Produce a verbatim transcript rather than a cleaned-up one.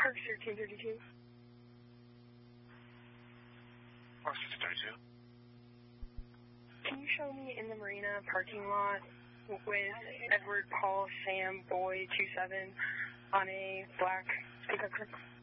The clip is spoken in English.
Park thirteen thirty-two. Park thirteen thirty-two. Can you show me in the marina parking lot with Edward, Paul, Sam, Boy, two seven on a black pickup truck?